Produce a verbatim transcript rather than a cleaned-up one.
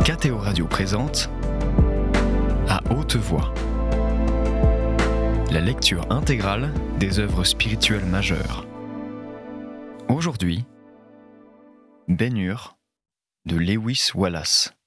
K T O Radio présente À haute voix, la lecture intégrale des œuvres spirituelles majeures. Aujourd'hui, Ben-Hur de Lewis Wallace.